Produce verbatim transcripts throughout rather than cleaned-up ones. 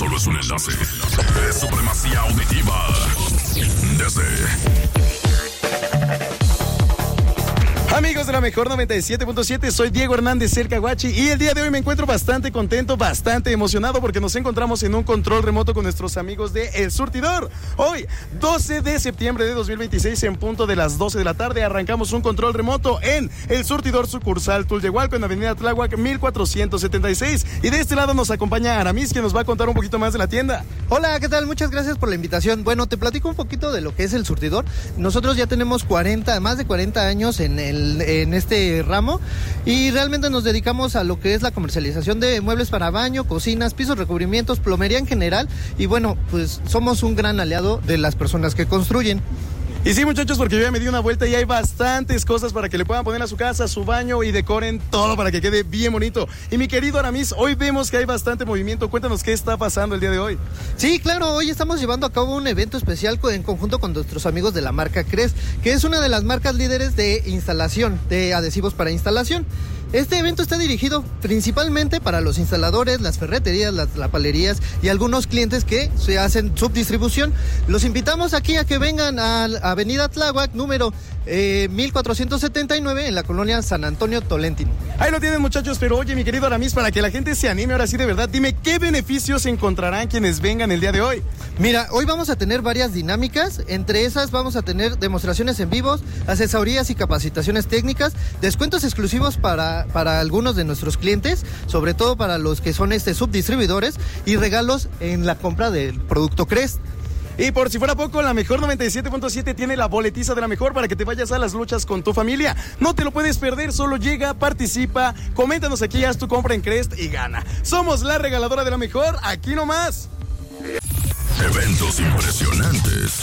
solo es un enlace. Es supremacía auditiva. Desde... Amigos de la Mejor noventa y siete punto siete, soy Diego Hernández, el Caguachi, y el día de hoy me encuentro bastante contento, bastante emocionado porque nos encontramos en un control remoto con nuestros amigos de El Surtidor. Hoy, doce de septiembre de dos mil veintiséis, en punto de las doce de la tarde, arrancamos un control remoto en El Surtidor sucursal Tulyehualco, en Avenida Tláhuac mil cuatrocientos setenta y seis. Y de este lado nos acompaña Aramis, que nos va a contar un poquito más de la tienda. Hola, ¿qué tal? Muchas gracias por la invitación. Bueno, te platico un poquito de lo que es El Surtidor. Nosotros ya tenemos cuarenta, más de cuarenta años en el en este ramo y realmente nos dedicamos a lo que es la comercialización de muebles para baño, cocinas, pisos, recubrimientos, plomería en general y bueno, pues somos un gran aliado de las personas que construyen. Y sí, muchachos, porque yo ya me di una vuelta y hay bastantes cosas para que le puedan poner a su casa, a su baño y decoren todo para que quede bien bonito. Y mi querido Aramis, hoy vemos que hay bastante movimiento. Cuéntanos qué está pasando el día de hoy. Sí, claro, hoy estamos llevando a cabo un evento especial en conjunto con nuestros amigos de la marca Crest, que es una de las marcas líderes de instalación, de adhesivos para instalación. Este evento está dirigido principalmente para los instaladores, las ferreterías, las lapalerías y algunos clientes que se hacen subdistribución. Los invitamos aquí a que vengan a Avenida Tláhuac, número eh, mil cuatrocientos setenta y nueve, en la colonia San Antonio Tolentino. Ahí lo tienen, muchachos, pero oye, mi querido Aramis, para que la gente se anime ahora sí de verdad, dime qué beneficios encontrarán quienes vengan el día de hoy. Mira, hoy vamos a tener varias dinámicas, entre esas vamos a tener demostraciones en vivos, asesorías y capacitaciones técnicas, descuentos exclusivos para para algunos de nuestros clientes, sobre todo para los que son este subdistribuidores, y regalos en la compra del producto Crest. Y por si fuera poco, la Mejor noventa y siete punto siete tiene la boletiza de la Mejor para que te vayas a las luchas con tu familia. No te lo puedes perder, solo llega, participa, coméntanos aquí, haz tu compra en Crest y gana. Somos la regaladora de la Mejor, aquí nomás. Eventos impresionantes.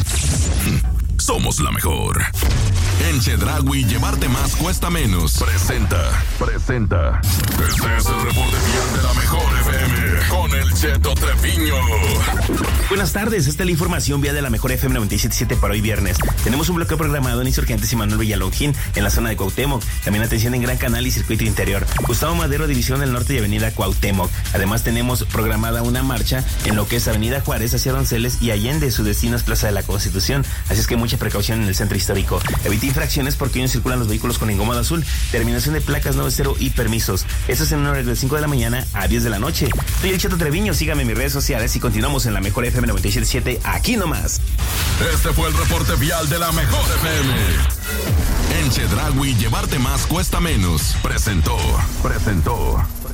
Somos la Mejor. En Chedraui, llevarte más cuesta menos. Presenta, presenta. Este es el reporte vial de la Mejor F M con el Cheto Treviño. Buenas tardes, esta es la información vial de la Mejor F M noventa y siete punto siete para hoy viernes. Tenemos un bloqueo programado en Insurgentes y Manuel Villalongín, en la zona de Cuauhtémoc. También atención en Gran Canal y Circuito Interior. Gustavo Madero, División del Norte y Avenida Cuauhtémoc. Además tenemos programada una marcha en lo que es Avenida Juárez hacia Donceles y Allende, su destino es Plaza de la Constitución. Así es que mucha precaución en el centro histórico. Evite infracciones porque hoy circulan los vehículos con engomado azul, terminación de placas noventa y permisos. Esto es en un horario de cinco de la mañana a diez de la noche. Soy el Cheto Treviño, sígame en mis redes sociales y continuamos en la Mejor F M noventa y siete punto siete, aquí nomás. Este fue el reporte vial de la Mejor F M. En Chedraui, llevarte más cuesta menos. Presentó, presentó.